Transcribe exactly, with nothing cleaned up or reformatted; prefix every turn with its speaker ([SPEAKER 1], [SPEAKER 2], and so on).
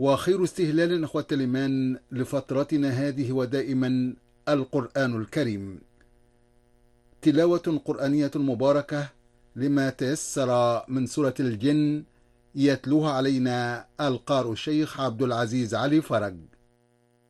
[SPEAKER 1] وخير استهلال إخوة الإيمان لفترتنا هذه ودائما القرآن الكريم، تلاوة قرآنية مباركة لما تيسر من سورة الجن، يتلوها علينا القارئ الشيخ عبد العزيز علي فرج.